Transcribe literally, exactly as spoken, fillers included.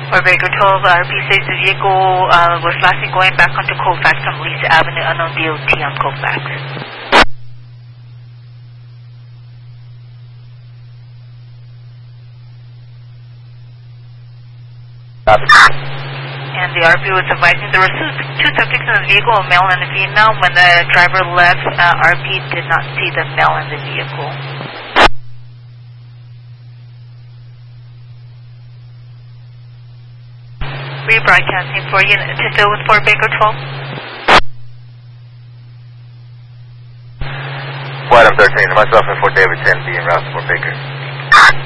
For Baker twelve, R P says the vehicle uh, was last seen going back onto Colfax from Lisa Avenue, unknown D O T on Colfax. And the R P was advising there were two, two subjects in the vehicle, a male and a female. When the driver left, uh, R P did not see the male in the vehicle. Rebroadcasting for you to still with Fort Baker twelve. Flight M thirteen, myself and Fort David ten being route to Fort Baker.